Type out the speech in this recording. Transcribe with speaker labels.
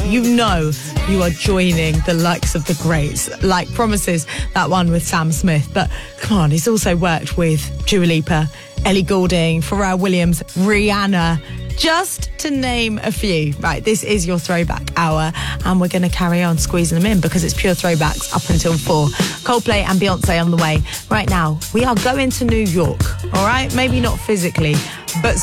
Speaker 1: you know you are joining the likes of the greats, like Promises, that one with Sam Smith. But come on, he's also worked with Dua Lipa, Ellie Goulding, Pharrell Williams, Rihanna, just to name a few. Right, this is your Throwback Hour, and we're going to carry on squeezing them in because it's pure throwbacks up until 4. Coldplay and Beyonce on the way. Right now, we are going to New York, all right? Maybe not physically, but